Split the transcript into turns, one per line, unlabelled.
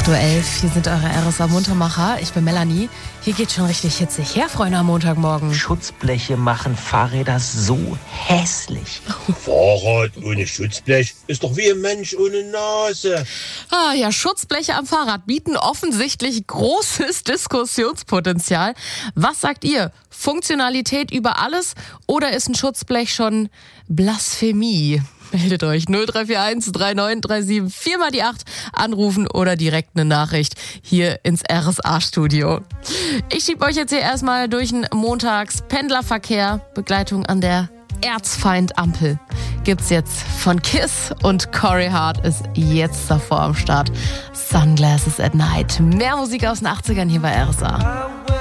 8.11 Uhr, hier sind eure RSA-Muntermacher. Ich bin Melanie. Hier geht's schon richtig hitzig her, Freunde, am Montagmorgen.
Schutzbleche machen Fahrräder so hässlich.
Fahrrad ohne Schutzblech ist doch wie ein Mensch ohne Nase.
Ja, Schutzbleche am Fahrrad bieten offensichtlich großes Diskussionspotenzial. Was sagt ihr? Funktionalität über alles oder ist ein Schutzblech schon Blasphemie? Meldet euch 0341 3937 4 mal die 8 anrufen oder direkt eine Nachricht hier ins RSA-Studio. Ich schieb euch jetzt hier erstmal durch den Montags-Pendlerverkehr. Begleitung an der Erzfeindampel gibt's jetzt von Kiss und Corey Hart ist jetzt davor am Start. Sunglasses at Night. Mehr Musik aus den 80ern hier bei RSA.